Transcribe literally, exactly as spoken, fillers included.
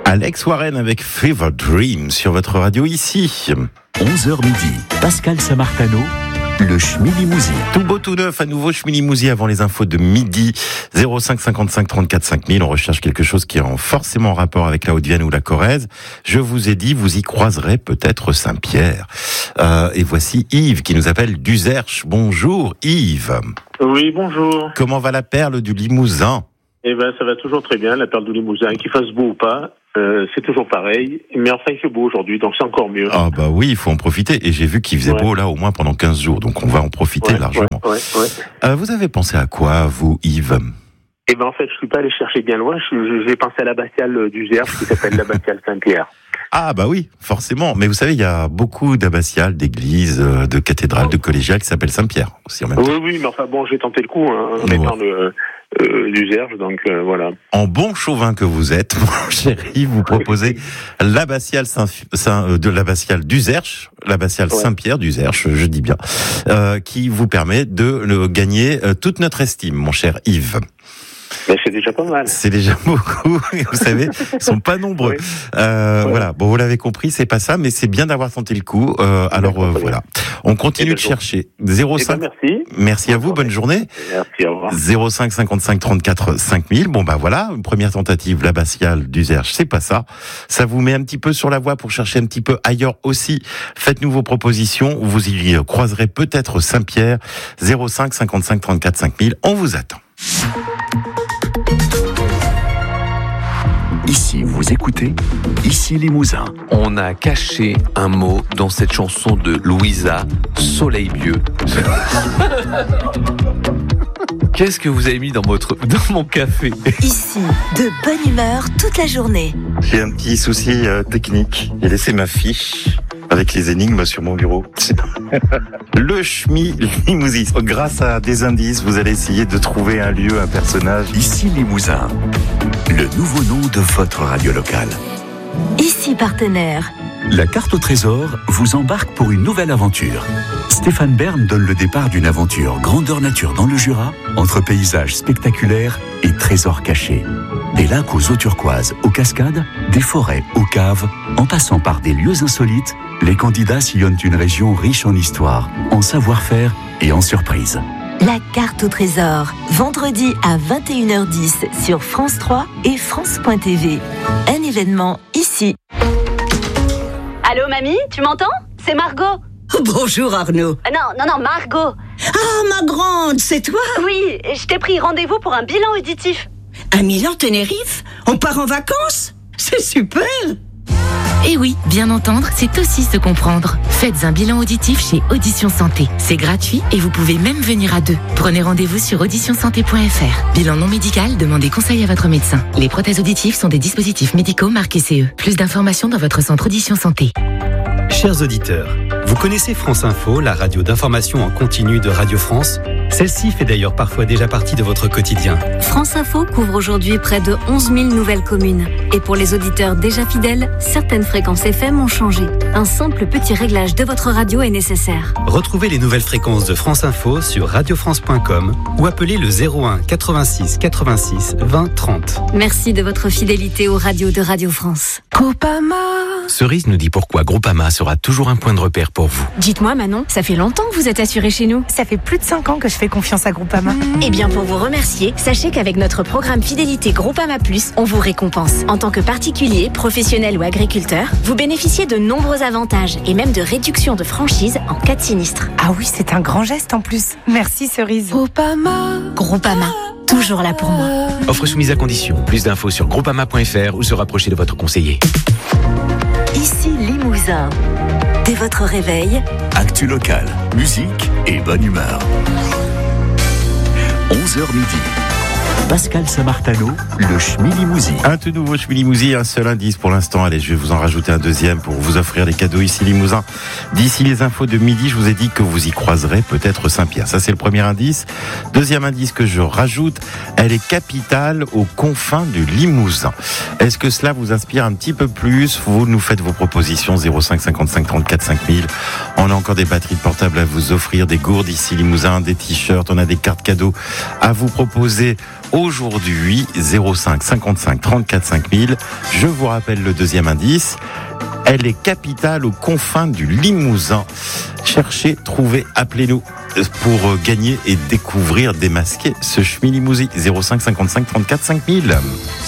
Alex Warren avec Fever Dream sur votre radio ici. onze heures midi, Pascal Samartano, le Schmilimousi. Tout beau, tout neuf, à nouveau Schmilimousi avant les infos de midi. zéro cinq cinquante-cinq trente-quatre cinq mille. On recherche quelque chose qui est en forcément rapport avec la Haute-Vienne ou la Corrèze. Je vous ai dit, vous y croiserez peut-être Saint-Pierre. Euh, et voici Yves qui nous appelle d'Uzerche. Bonjour Yves. Oui, bonjour. Comment va la perle du Limousin ? Eh ben, ça va toujours très bien, la perle du Limousin. Qu'il fasse beau ou pas, euh, c'est toujours pareil. Mais enfin, il fait beau aujourd'hui, donc c'est encore mieux. Ah bah oui, il faut en profiter. Et j'ai vu qu'il faisait ouais. beau là au moins pendant quinze jours, donc on va en profiter ouais, largement. Ouais, ouais, ouais. Euh, vous avez pensé à quoi, vous, Yves ? Eh ben, en fait, je suis pas allé chercher bien loin. Je, j'ai pensé à l'abbatiale d'Uzerche qui s'appelle l'abbatiale Saint-Pierre. Ah bah oui, forcément. Mais vous savez, il y a beaucoup d'abbatiales, d'églises, de cathédrales, de collégiales qui s'appellent Saint-Pierre aussi en même temps. Oui, oui, mais enfin bon, j'ai tenté le coup hein, en ouais. étant de euh, d'Uzerche, donc euh, voilà. En bon chauvin que vous êtes, mon chéri, vous proposez l'abbatiale Saint, Saint, de l'abbatiale d'Uzerche, l'abbatiale ouais. Saint-Pierre d'Uzerche, je dis bien, euh, qui vous permet de le gagner euh, toute notre estime, mon cher Yves. Ben, c'est déjà pas mal. C'est déjà beaucoup. Vous savez, ils sont pas nombreux. Oui. Euh, ouais. Voilà. Bon, vous l'avez compris, c'est pas ça, mais c'est bien d'avoir tenté le coup. Euh, alors euh, voilà. On continue de chercher. zéro cinq. Ben, merci. Merci à vous. Bonne journée. Merci. Au revoir. zéro cinq cinquante-cinq trente-quatre cinq mille. Bon bah voilà, une première tentative. L'abbatiale d'Uzerche, c'est pas ça. Ça vous met un petit peu sur la voie pour chercher un petit peu ailleurs aussi. Faites-nous vos propositions. Vous y croiserez peut-être Saint-Pierre. zéro cinq cinquante-cinq trente-quatre cinq mille. On vous attend. Ici, vous écoutez, ici Limousin. On a caché un mot dans cette chanson de Louisa, Soleil Vieux. Qu'est-ce que vous avez mis dans, votre, dans mon café ? Ici, de bonne humeur toute la journée. J'ai un petit souci euh, technique. J'ai laissé ma fiche avec les énigmes sur mon bureau. Le Schmilimousi. Grâce à des indices, vous allez essayer de trouver un lieu, un personnage. Ici Limousin, le nouveau nom de votre radio locale. Ici partenaire. La carte au trésor vous embarque pour une nouvelle aventure. Stéphane Bern donne le départ d'une aventure grandeur nature dans le Jura, entre paysages spectaculaires et trésors cachés. Des lacs aux eaux turquoises, aux cascades, des forêts, aux caves, en passant par des lieux insolites, les candidats sillonnent une région riche en histoire, en savoir-faire et en surprises. La carte au trésor, vendredi à vingt et une heures dix sur France trois et France point T V. Un événement ici. Allô mamie, tu m'entends ? C'est Margot. Bonjour Arnaud. Euh, non, non, non, Margot. Ah, ma grande, c'est toi ? Oui, je t'ai pris rendez-vous pour un bilan auditif. Un Milan Tenerife ? On part en vacances ? C'est super ! Et oui, bien entendre, c'est aussi se comprendre. Faites un bilan auditif chez Audition Santé. C'est gratuit et vous pouvez même venir à deux. Prenez rendez-vous sur audition santé point f r. Bilan non médical, demandez conseil à votre médecin. Les prothèses auditives sont des dispositifs médicaux marqués C E. Plus d'informations dans votre centre Audition Santé. Chers auditeurs, vous connaissez France Info, la radio d'information en continu de Radio France ? Celle-ci fait d'ailleurs parfois déjà partie de votre quotidien. France Info couvre aujourd'hui près de onze mille nouvelles communes. Et pour les auditeurs déjà fidèles, certaines fréquences F M ont changé. Un simple petit réglage de votre radio est nécessaire. Retrouvez les nouvelles fréquences de France Info sur radio france point com ou appelez le zéro un quatre-vingt-six quatre-vingt-six vingt trente. Merci de votre fidélité aux radios de Radio France. Groupama. Cerise nous dit pourquoi Groupama sera toujours un point de repère pour vous. Dites-moi Manon, ça fait longtemps que vous êtes assurée chez nous. Ça fait plus de cinq ans que je fais confiance à Groupama. Mmh. Eh bien pour vous remercier, sachez qu'avec notre programme Fidélité Groupama Plus, on vous récompense. En tant que particulier, professionnel ou agriculteur, vous bénéficiez de nombreux avantages et même de réductions de franchise en cas de sinistre. Ah oui, c'est un grand geste en plus. Merci Cerise. Groupama. Groupama. Toujours là pour moi. Offre soumise à condition. Plus d'infos sur groupama point f r ou se rapprocher de votre conseiller. Ici Limousin. Dès votre réveil, actu local, musique et bonne humeur. onze heures midi. Pascal Samartano, le Schmilimousi. Un tout nouveau Schmilimousi, un seul indice pour l'instant. Allez, je vais vous en rajouter un deuxième pour vous offrir des cadeaux ici Limousin. D'ici les infos de midi, je vous ai dit que vous y croiserez peut-être Saint-Pierre. Ça, c'est le premier indice. Deuxième indice que je rajoute, elle est capitale aux confins du Limousin. Est-ce que cela vous inspire un petit peu plus ? Vous nous faites vos propositions, zéro cinq cinquante-cinq trente-quatre cinq mille. On a encore des batteries de portable à vous offrir, des gourdes ici Limousin, des t-shirts, on a des cartes cadeaux à vous proposer aujourd'hui. Zéro cinq cinquante-cinq trente-quatre cinq mille. Je vous rappelle le deuxième indice. Elle est capitale aux confins du Limousin. Cherchez, trouvez, appelez-nous pour gagner et découvrir, démasquer ce Schmi Limousin. Zéro cinq cinquante-cinq trente-quatre cinq mille.